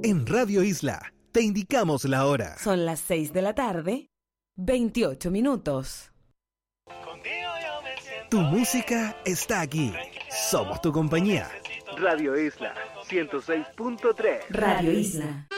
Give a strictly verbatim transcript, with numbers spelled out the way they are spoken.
En Radio Isla te indicamos la hora. Son las seis de la tarde, veintiocho minutos. Tu música está aquí. Somos tu compañía. Radio Isla ciento seis punto tres. Radio Isla.